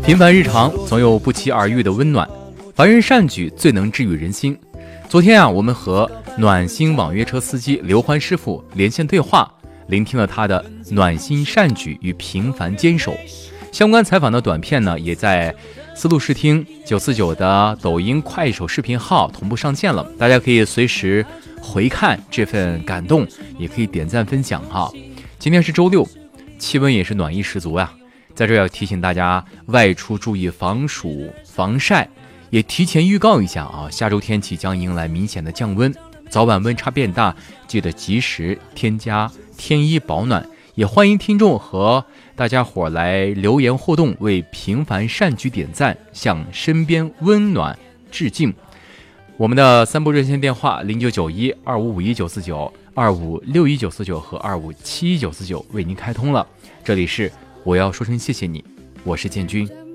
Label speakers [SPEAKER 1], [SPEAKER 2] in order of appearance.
[SPEAKER 1] 平凡日常总有不期而遇的温暖，凡人善举最能治愈人心。昨天我们和暖心网约车司机刘欢师傅连线对话，聆听了他的暖心善举与平凡坚守。相关采访的短片呢，也在思路视听949的抖音、快手视频号同步上线了，大家可以随时回看这份感动，也可以点赞分享哈。今天是周六，气温也是暖意十足呀。在这要提醒大家外出注意防暑防晒，也提前预告一下下周天气将迎来明显的降温，早晚温差变大，记得及时添加添衣保暖。也欢迎听众和大家伙来留言互动，为平凡善举点赞，向身边温暖致敬。我们的3部热线电话0991255199、256199和257199为您开通了。这里是我要说声谢谢你，我是建军。